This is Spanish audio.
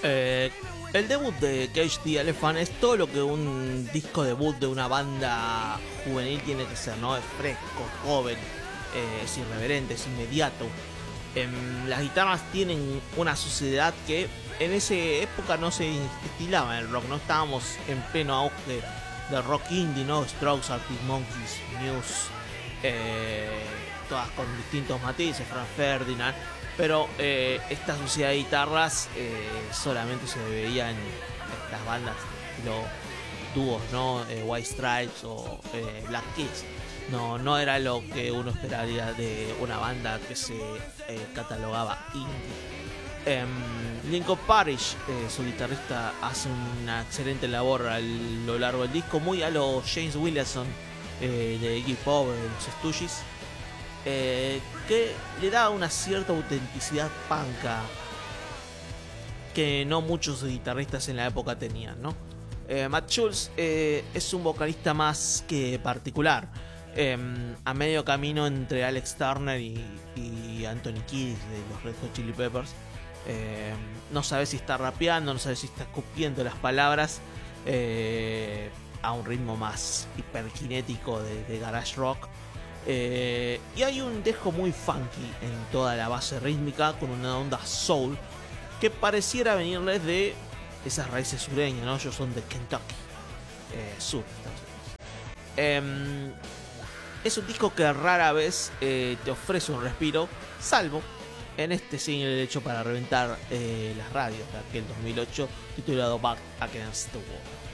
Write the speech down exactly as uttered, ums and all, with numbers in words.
Eh, el debut de Cage the Elephant es todo lo que un disco debut de una banda juvenil tiene que ser, ¿no? Es fresco, joven, eh, es irreverente, es inmediato. Eh, las guitarras tienen una suciedad que en esa época no se estilaba en el rock, no estábamos en pleno auge del rock indie, ¿no? Strokes, Arctic Monkeys, Muse, eh, todas con distintos matices, Franz Ferdinand. Pero eh, esta suciedad de guitarras eh, solamente se veía en estas bandas, los dúos, ¿no? Eh, White Stripes o eh, Black Keys. No, no era lo que uno esperaría de una banda que se eh, catalogaba indie. Eh, Lincoln Parrish, eh, su guitarrista, hace una excelente labor a lo largo del disco, muy a lo James Williamson eh, de Iggy Pop, de los Stooges. Eh, que le da una cierta autenticidad punka que no muchos guitarristas en la época tenían, ¿no? Eh, Matt Schultz eh, es un vocalista más que particular, eh, a medio camino entre Alex Turner y, y Anthony Kiedis de los Red Hot Chili Peppers. Eh, no sabe si está rapeando, no sabe si está escupiendo las palabras eh, a un ritmo más hiperkinético de, de garage rock. Eh, y hay un dejo muy funky en toda la base rítmica con una onda soul que pareciera venirles de esas raíces sureñas, ¿no? Ellos son de Kentucky, eh, sur de Estados Unidos. Eh, es un disco que rara vez eh, te ofrece un respiro, salvo en este single hecho para reventar eh, las radios de aquel dos mil ocho titulado Back Against the Wall.